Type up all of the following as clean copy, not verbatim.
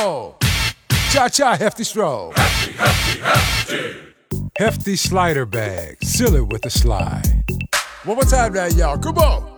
roll. Cha-cha, hefty stroll. Hefty, hefty, hefty. Hefty slider bag, silly with the slide. One more time now, y'all, come on.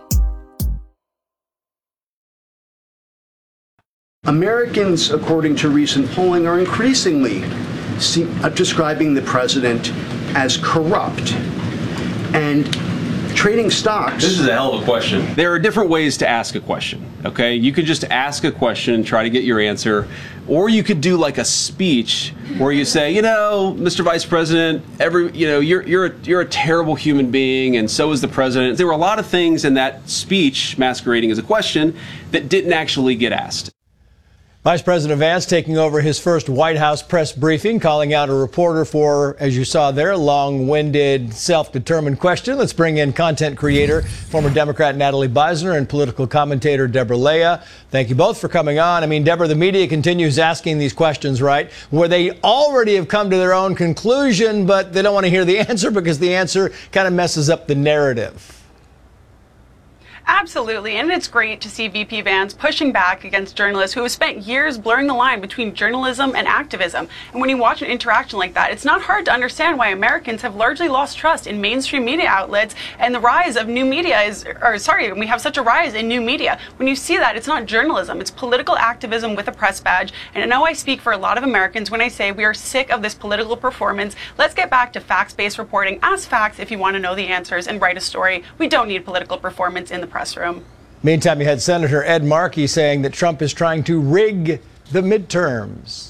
Americans, according to recent polling, are increasingly describing the president as corrupt. And trading stocks... This is a hell of a question. There are different ways to ask a question, okay? You could just ask a question, try to get your answer, or you could do like a speech where you say, you know, Mr. Vice President, you're a terrible human being, and so is the president. There were a lot of things in that speech masquerading as a question that didn't actually get asked. Vice President Vance taking over his first White House press briefing, calling out a reporter for, as you saw there, long-winded, self-determined question. Let's bring in content creator, former Democrat Natalie Beisner, and political commentator Deborah Leah. Thank you both for coming on. I mean, Deborah, the media continues asking these questions, right, where they already have come to their own conclusion, but they don't want to hear the answer because the answer kind of messes up the narrative. Absolutely, and it's great to see VP Vance pushing back against journalists who have spent years blurring the line between journalism and activism. And when you watch an interaction like that, it's not hard to understand why Americans have largely lost trust in mainstream media outlets, and the rise of new media we have such a rise in new media. When you see that, it's not journalism, it's political activism with a press badge. And I know I speak for a lot of Americans when I say we are sick of this political performance. Let's get back to facts-based reporting. Ask facts if you want to know the answers and write a story. We don't need political performance in the press room. Meantime, you had Senator Ed Markey saying that Trump is trying to rig the midterms.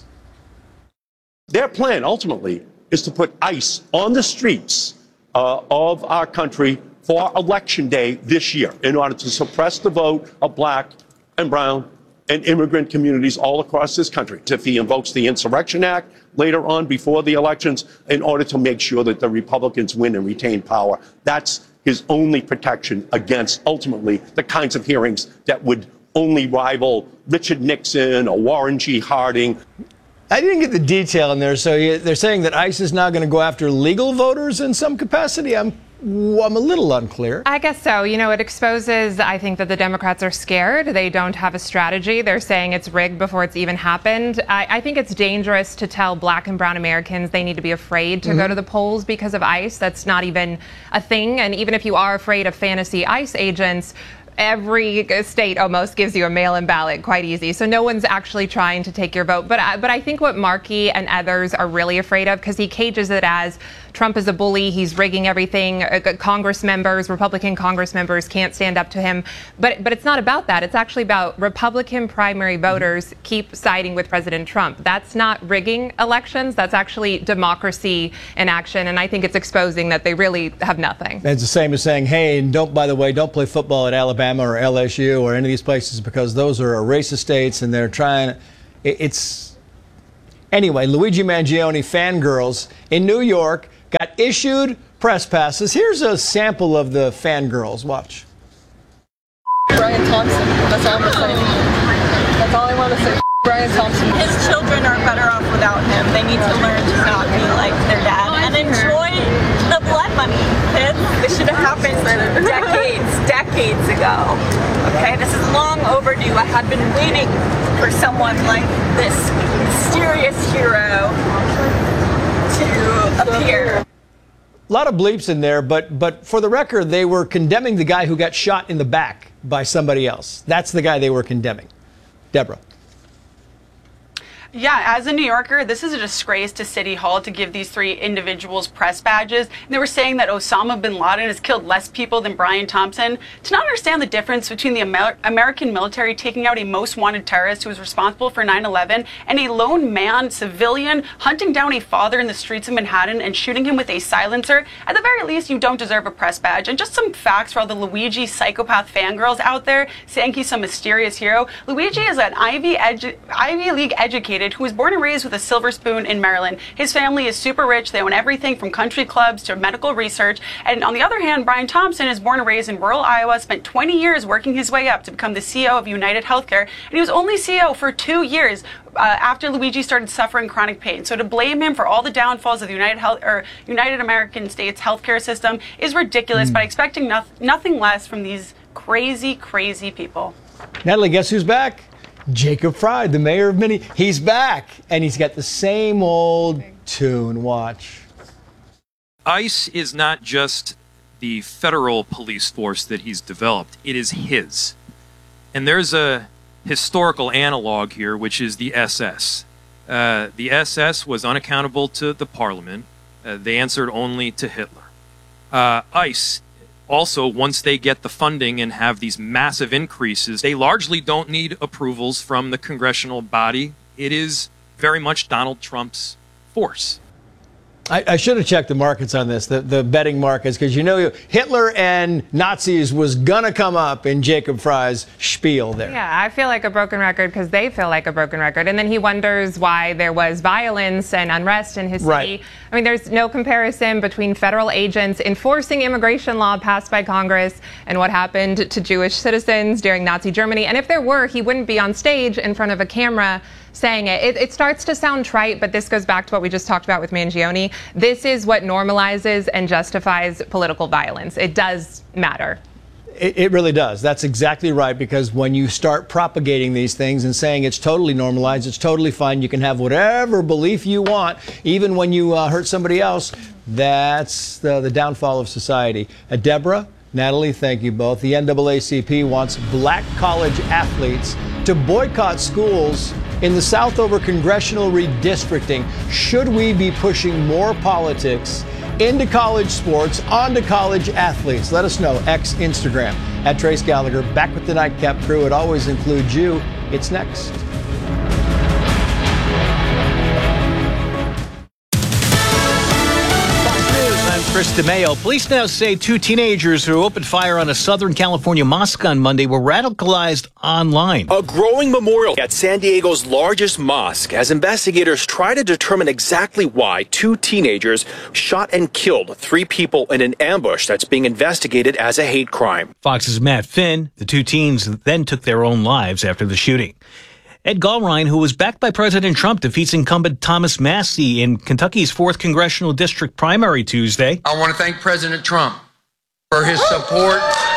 Their plan ultimately is to put ICE on the streets of our country for Election Day this year in order to suppress the vote of black and brown and immigrant communities all across this country. If he invokes the Insurrection Act later on before the elections in order to make sure that the Republicans win and retain power, that's his only protection against, ultimately, the kinds of hearings that would only rival Richard Nixon or Warren G. Harding. I didn't get the detail in there. So they're saying that ICE is now going to go after legal voters in some capacity. I'm a little unclear. I guess so. You know, it exposes, I think, that the Democrats are scared. They don't have a strategy. They're saying it's rigged before it's even happened. I think it's dangerous to tell black and brown Americans they need to be afraid to go to the polls because of ICE. That's not even a thing. And even if you are afraid of fantasy ICE agents, every state almost gives you a mail-in ballot quite easy. So no one's actually trying to take your vote. But I think what Markey and others are really afraid of, because he cages it as Trump is a bully, he's rigging everything, Republican Congress members can't stand up to him. But it's not about that. It's actually about Republican primary voters keep siding with President Trump. That's not rigging elections. That's actually democracy in action. And I think it's exposing that they really have nothing. It's the same as saying, hey, and don't play football at Alabama or LSU or any of these places because those are racist states and they're trying. Anyway, Luigi Mangione fangirls in New York got issued press passes. Here's a sample of the fangirls. Watch. Brian Thompson. That's all I'm saying. That's all I want to say. Brian Thompson. His children are better off without him. They need to learn to not be like their dad and enjoy the blood money. This should have happened decades ago. Okay, this is long overdue. I had been waiting for someone like this mysterious hero to appear. A lot of bleeps in there, but for the record, they were condemning the guy who got shot in the back by somebody else. That's the guy they were condemning. Deborah. Yeah, as a New Yorker, this is a disgrace to City Hall to give these three individuals press badges. And they were saying that Osama bin Laden has killed less people than Brian Thompson. To not understand the difference between the American military taking out a most wanted terrorist who was responsible for 9/11 and a lone man, civilian, hunting down a father in the streets of Manhattan and shooting him with a silencer, at the very least, you don't deserve a press badge. And just some facts for all the Luigi psychopath fangirls out there saying he's some mysterious hero. Luigi is an Ivy League educated who was born and raised with a silver spoon in Maryland. His family is super rich. They own everything from country clubs to medical research. And on the other hand, Brian Thompson is born and raised in rural Iowa, spent 20 years working his way up to become the CEO of United Healthcare. And he was only CEO for 2 years after Luigi started suffering chronic pain. So to blame him for all the downfalls of the United American States healthcare system is ridiculous, but expecting nothing less from these crazy, crazy people. Natalie, guess who's back? Jacob Frey, the mayor of Minneapolis, he's back, and he's got the same old tune. Watch. ICE is not just the federal police force that he's developed. It is his. And there's a historical analog here, which is the SS. The SS was unaccountable to the parliament. They answered only to Hitler. ICE, also, once they get the funding and have these massive increases, they largely don't need approvals from the congressional body. It is very much Donald Trump's force. I should have checked the markets on this, the betting markets, because Hitler and Nazis was going to come up in Jacob Frey's spiel there. Yeah, I feel like a broken record because they feel like a broken record. And then he wonders why there was violence and unrest in his city. Right. I mean, there's no comparison between federal agents enforcing immigration law passed by Congress and what happened to Jewish citizens during Nazi Germany. And if there were, he wouldn't be on stage in front of a camera saying it. It starts to sound trite, but this goes back to what we just talked about with Mangione. This is what normalizes and justifies political violence. It does matter. It really does. That's exactly right, because when you start propagating these things and saying it's totally normalized, it's totally fine, you can have whatever belief you want, even when you hurt somebody else, that's the downfall of society. Deborah, Natalie, thank you both. The NAACP wants black college athletes to boycott schools in the South over congressional redistricting. Should we be pushing more politics into college sports, onto college athletes? Let us know. X, Instagram, at Trace Gallagher. Back with the Nightcap crew. It always includes you. It's next. Chris DeMeo. Police now say two teenagers who opened fire on a Southern California mosque on Monday were radicalized online. A growing memorial at San Diego's largest mosque as investigators try to determine exactly why two teenagers shot and killed three people in an ambush that's being investigated as a hate crime. Fox's Matt Finn. The two teens then took their own lives after the shooting. Ed Gallrein, who was backed by President Trump, defeats incumbent Thomas Massie in Kentucky's 4th Congressional District primary Tuesday. I want to thank President Trump for his support,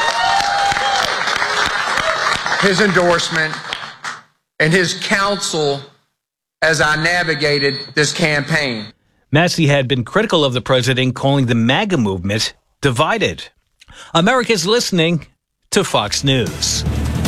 his endorsement, and his counsel as I navigated this campaign. Massie had been critical of the president, calling the MAGA movement divided. America's listening to Fox News.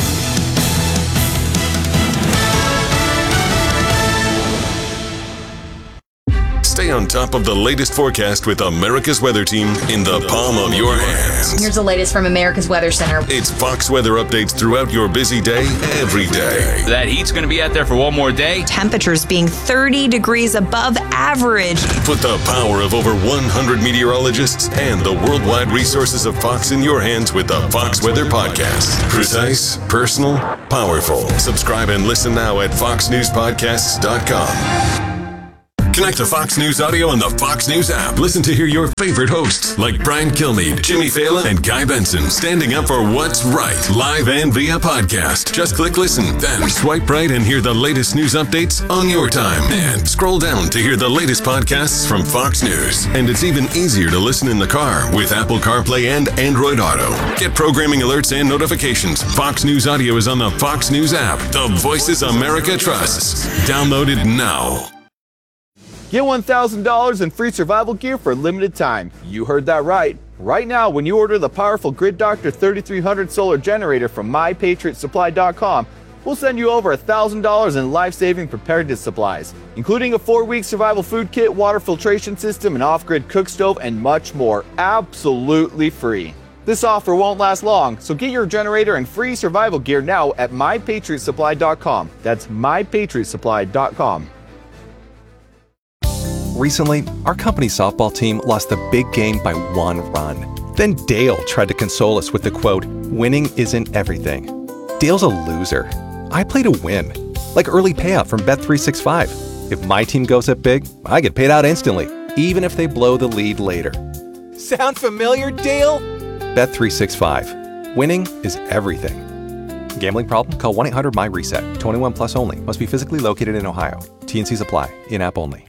Stay on top of the latest forecast with America's Weather Team in the palm of your hands. Here's the latest from America's Weather Center. It's Fox weather updates throughout your busy day, every day. That heat's going to be out there for one more day. Temperatures being 30 degrees above average. Put the power of over 100 meteorologists and the worldwide resources of Fox in your hands with the Fox Weather Podcast. Precise, personal, powerful. Subscribe and listen now at foxnewspodcasts.com. Connect to Fox News Audio on the Fox News app. Listen to hear your favorite hosts like Brian Kilmeade, Jimmy Fallon, and Guy Benson standing up for what's right, live and via podcast. Just click listen, then swipe right and hear the latest news updates on your time. And scroll down to hear the latest podcasts from Fox News. And it's even easier to listen in the car with Apple CarPlay and Android Auto. Get programming alerts and notifications. Fox News Audio is on the Fox News app. The voices America trusts. Download it now. Get $1,000 in free survival gear for a limited time. You heard that right. Right now, when you order the powerful Grid Doctor 3300 solar generator from MyPatriotSupply.com, we'll send you over $1,000 in life-saving preparedness supplies, including a 4-week survival food kit, water filtration system, an off-grid cook stove, and much more, absolutely free. This offer won't last long, so get your generator and free survival gear now at MyPatriotSupply.com. That's MyPatriotSupply.com. Recently, our company's softball team lost the big game by 1 run. Then Dale tried to console us with the quote, "Winning isn't everything." Dale's a loser. I play to win. Like early payout from Bet365. If my team goes up big, I get paid out instantly, even if they blow the lead later. Sound familiar, Dale? Bet365. Winning is everything. Gambling problem? Call 1-800-MY-RESET. 21 plus only. Must be physically located in Ohio. T&Cs apply. In-app only.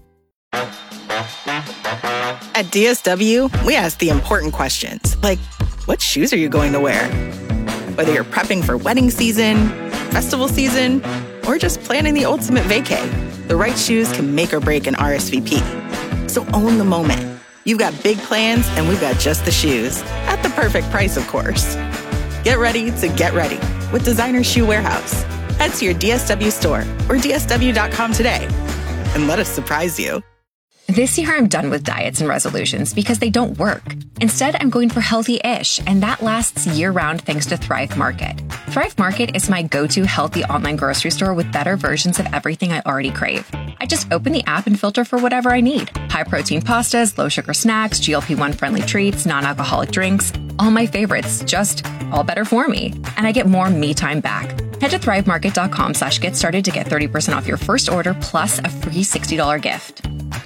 At DSW, we ask the important questions, like, what shoes are you going to wear? Whether you're prepping for wedding season, festival season, or just planning the ultimate vacay, the right shoes can make or break an RSVP. So own the moment. You've got big plans, and we've got just the shoes. At the perfect price, of course. Get ready to get ready with Designer Shoe Warehouse. Head to your DSW store or DSW.com today and let us surprise you. This year, I'm done with diets and resolutions because they don't work. Instead, I'm going for healthy-ish, and that lasts year-round thanks to Thrive Market. Thrive Market is my go-to healthy online grocery store with better versions of everything I already crave. I just open the app and filter for whatever I need. High-protein pastas, low-sugar snacks, GLP-1-friendly treats, non-alcoholic drinks. All my favorites, just all better for me. And I get more me time back. Head to thrivemarket.com/get started to get 30% off your first order plus a free $60 gift.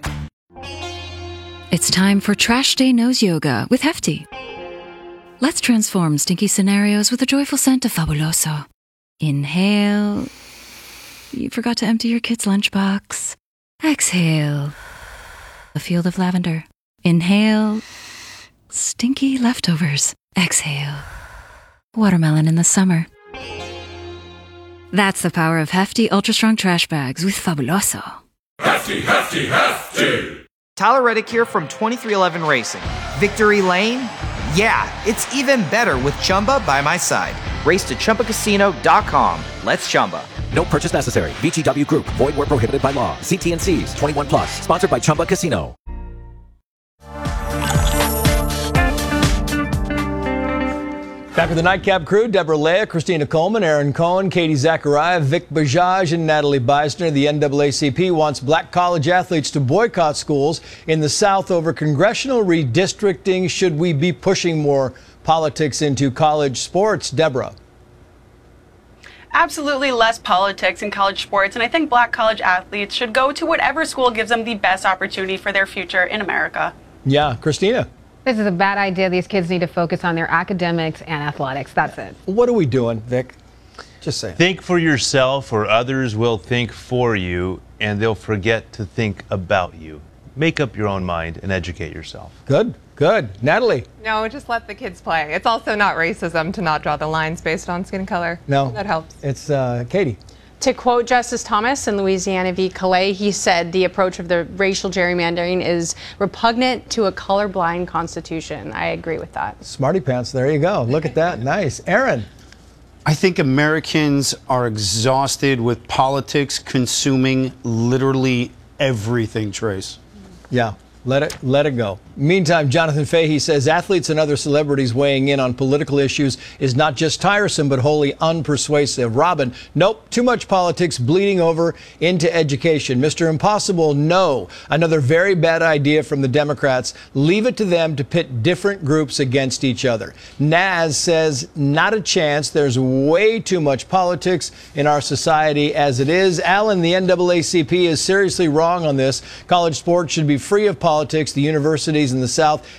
It's time for Trash Day Nose Yoga with Hefty. Let's transform stinky scenarios with a joyful scent of Fabuloso. Inhale. You forgot to empty your kid's lunchbox. Exhale. A field of lavender. Inhale. Stinky leftovers. Exhale. Watermelon in the summer. That's the power of Hefty Ultra Strong Trash Bags with Fabuloso. Hefty, hefty, hefty! Tyler Reddick here from 2311 Racing. Victory Lane? Yeah, it's even better with Chumba by my side. Race to ChumbaCasino.com. Let's Chumba. No purchase necessary. VGW Group. Void where prohibited by law. See T&Cs. 21 plus. Sponsored by Chumba Casino. Back with the Nightcap crew, Deborah Leah, Christina Coleman, Aaron Cohen, Katie Zachariah, Vic Bajaj, and Natalie Beisner. The NAACP wants black college athletes to boycott schools in the South over congressional redistricting. Should we be pushing more politics into college sports? Deborah. Absolutely less politics in college sports, and I think black college athletes should go to whatever school gives them the best opportunity for their future in America. Yeah, Christina. This is a bad idea. These kids need to focus on their academics and athletics. That's it. What are we doing, Vic? Just say. Think for yourself, or others will think for you, and they'll forget to think about you. Make up your own mind and educate yourself. Good, good. Natalie? No, just let the kids play. It's also not racism to not draw the lines based on skin color. No. That helps. It's Katie. To quote Justice Thomas in Louisiana v. Calais, he said the approach of the racial gerrymandering is repugnant to a colorblind constitution. I agree with that. Smarty pants, there you go. Look at that. Nice. Aaron. I think Americans are exhausted with politics consuming literally everything, Trace. Yeah. Let it go. Meantime, Jonathan Fahey says athletes and other celebrities weighing in on political issues is not just tiresome, but wholly unpersuasive. Robin, nope, too much politics bleeding over into education. Mr. Impossible, no. Another very bad idea from the Democrats. Leave it to them to pit different groups against each other. Naz says not a chance. There's way too much politics in our society as it is. Alan, the NAACP is seriously wrong on this. College sports should be free of politics. The universities in the South